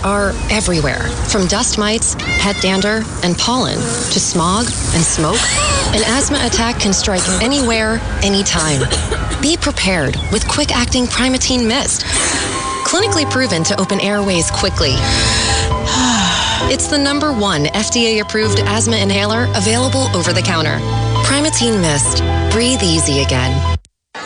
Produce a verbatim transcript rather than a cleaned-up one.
are everywhere, from dust mites, pet dander, and pollen, to smog and smoke. An asthma attack can strike anywhere, anytime. Be prepared with quick-acting Primatene Mist. Clinically proven to open airways quickly. It's the number one F D A-approved asthma inhaler available over the counter. Primatene Mist. Breathe easy again.